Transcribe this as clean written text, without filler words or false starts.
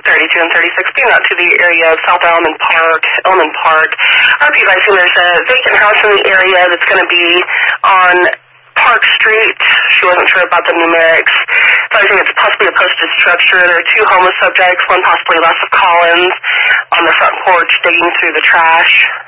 32 and 36, being out to the area of South Elman Park. RP advising there's a vacant house in the area that's going to be on Park Street. She wasn't sure about the numerics. So I think it's possibly a posted structure. There are 2 homeless subjects, one possibly Les Collins, on the front porch digging through the trash.